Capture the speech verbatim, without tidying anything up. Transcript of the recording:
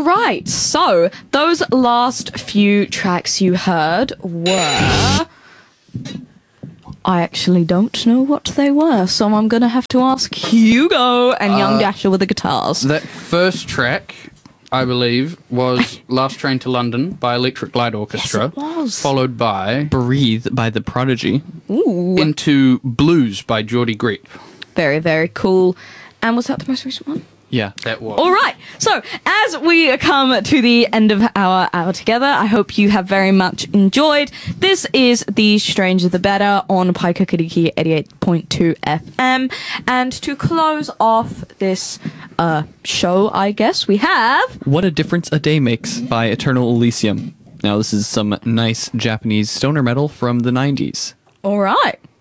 right, so those last few tracks you heard were... I actually don't know what they were, so I'm going to have to ask Hugo and Young Uh, Dasher with the guitars. That first track, I believe, was Last Train to London by Electric Light Orchestra. Yes, it was. Followed by Breathe by The Prodigy. Ooh, Into Blues by Geordie Greep. very, very cool. And was that the most recent one? Yeah. That was. All right. So, as we come to the end of our hour together, I hope you have very much enjoyed. This is The Stranger the Better on Paikakiriki eighty-eight point two F M. And to close off this uh, show, I guess, we have... What a Difference a Day Makes by Eternal Elysium. Now, this is some nice Japanese stoner metal from the nineties. All right.